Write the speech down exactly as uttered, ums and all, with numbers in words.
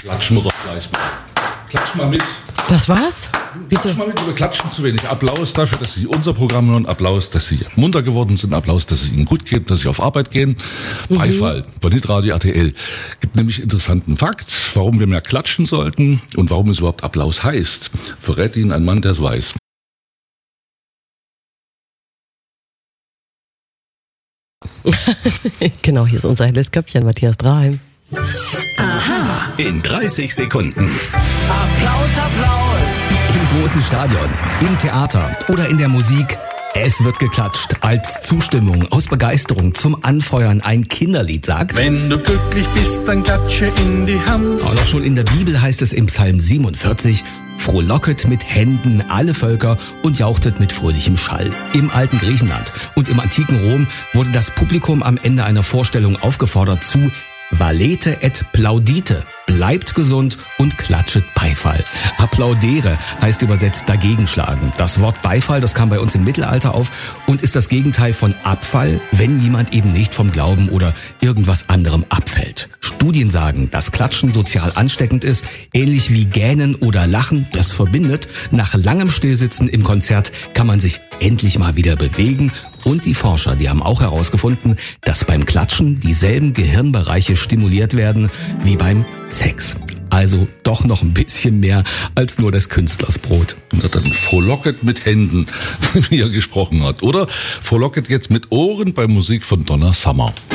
Klatschen wir doch gleich mal. Klatsch mal mit. Das war's? Wieso? Klatsch mal mit, wir klatschen zu wenig. Applaus dafür, dass Sie unser Programm hören. Applaus, dass Sie munter geworden sind. Applaus, dass es Ihnen gut geht, dass Sie auf Arbeit gehen. Mhm. Beifall von Hitradio R T L. Gibt nämlich interessanten Fakt, warum wir mehr klatschen sollten und warum es überhaupt Applaus heißt. Verrät Ihnen ein Mann, der es weiß. Genau, hier ist unser helles Köpfchen, Matthias Draheim. Aha. In dreißig Sekunden. Applaus, Applaus. Im großen Stadion, im Theater oder in der Musik. Es wird geklatscht als Zustimmung, aus Begeisterung zum Anfeuern. Ein Kinderlied sagt: Wenn du glücklich bist, dann klatsche in die Hand. Auch noch schon in der Bibel heißt es im Psalm siebenundvierzig: Frohlocket mit Händen alle Völker und jauchzet mit fröhlichem Schall. Im alten Griechenland und im antiken Rom wurde das Publikum am Ende einer Vorstellung aufgefordert zu Valete et plaudite. Bleibt gesund und klatschet Beifall. Applaudere heißt übersetzt dagegen schlagen. Das Wort Beifall, das kam bei uns im Mittelalter auf und ist das Gegenteil von Abfall, wenn jemand eben nicht vom Glauben oder irgendwas anderem abfällt. Studien sagen, dass Klatschen sozial ansteckend ist, ähnlich wie Gähnen oder Lachen, das verbindet. Nach langem Stillsitzen im Konzert kann man sich endlich mal wieder bewegen. Und die Forscher, die haben auch herausgefunden, dass beim Klatschen dieselben Gehirnbereiche stimuliert werden wie beim Sex. Also doch noch ein bisschen mehr als nur des Künstlers Brot. Und dann frohlocket mit Händen, wie er gesprochen hat. Oder frohlocket jetzt mit Ohren bei Musik von Donna Summer.